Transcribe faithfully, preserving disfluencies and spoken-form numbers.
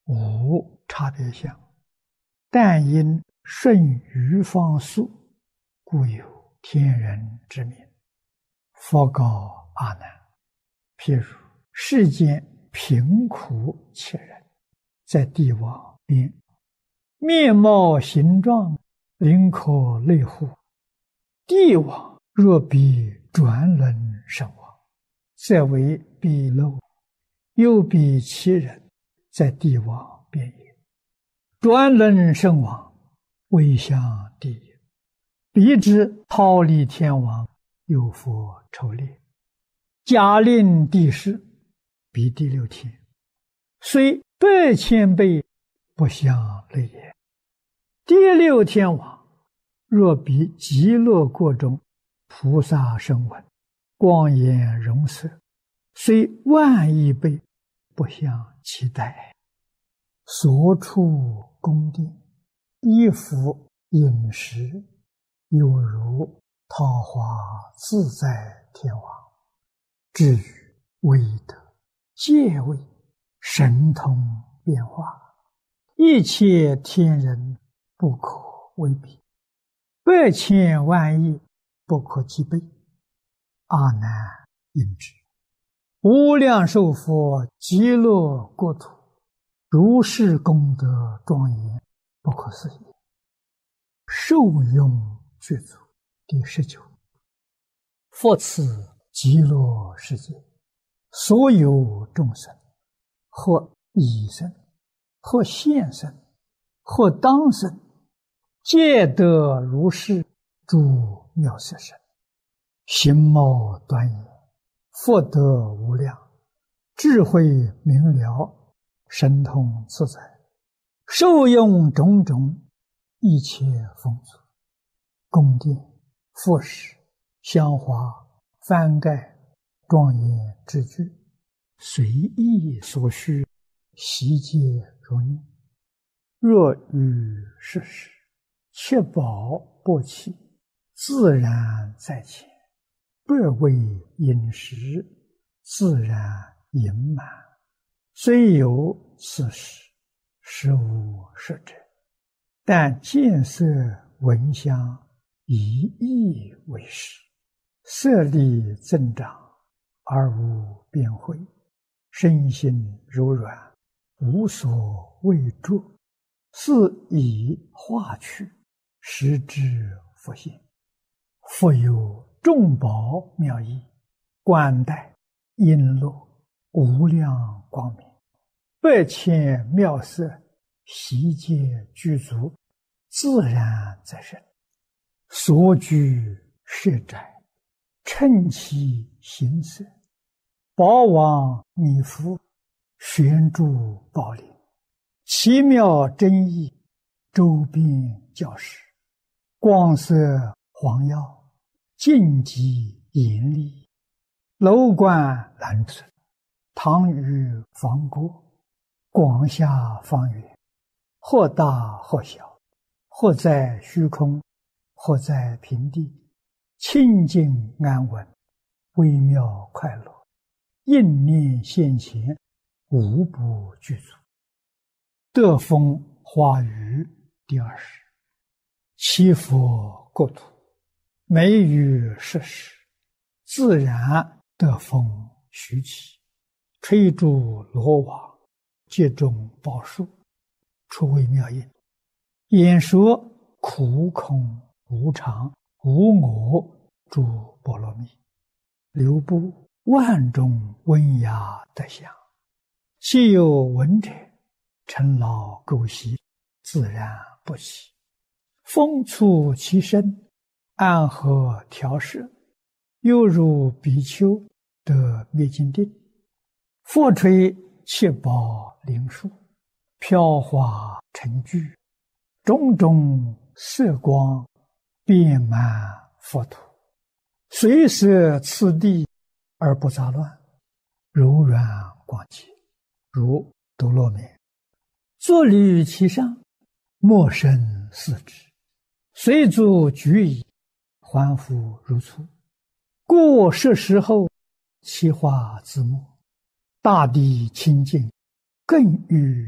无差别相，但因顺于方速，故有天人之名。佛告阿难：譬如世间贫苦切人，在地网边，面貌形状，灵可类乎？地网若比转轮身亡，则为鄙陋；又比其人，在地网边也。转轮身亡，未向地也。彼之忉利天王，有佛筹猎，假令地势，彼第六天，虽百千倍，不相类也。第六天王若比极乐国中菩萨声闻，光颜容色，虽万亿倍，不相期待。所处宫殿，衣服饮食，有如桃花自在天王。至于威德、戒位、神通变化，一切天人不可为比，百千万亿不可计备。阿难应知，无量寿佛极乐国土，如是功德庄严，不可思议。受用具足。第十九，复此极乐世界，所有众生，或已生，或现生，或当生，皆得如是诸妙色身，形貌端严，福德无量，智慧明了，神通自在，受用种种一切丰足，宫殿、服饰、香花、幡盖、庄严之具，随意所需，悉皆如念。若遇世事，确保不弃，自然在前，不为饮食，自然盈满。虽有此事，实无实者，但见色闻香，以意为实，色力增长，而无变慧，身心柔软，无所畏著，是以化去，实之复现。复有众宝妙义，冠带璎珞，无量光明，百千妙色，悉皆具足，自然在身。所居舍宅，称其形色，宝王弥覆，悬柱宝林，奇妙真义，周边教室，光色黄耀，净极严厉，楼观蓝色，堂宇方郭，广厦方圆，或大或小，或在虚空，或在平地，清净安稳，微妙快乐，应念现前，无不具足。得风花雨第二十，七佛国土，每于世时，自然得风徐起，吹竹罗网，接种宝树，出微妙音，演说苦空无常无我诸波罗蜜，流布万种温雅德相，既有闻者，尘劳垢习，自然不起。风触其身，安和调摄，犹如比丘得灭尽定。复吹七宝灵树，飘华成聚，种种色光，遍满佛土，随摄次第而不杂乱，柔软广洁，如多罗面。坐立其上，莫生四肢，随足举矣，还复如初。过世时后，其化自没，大地清净，更与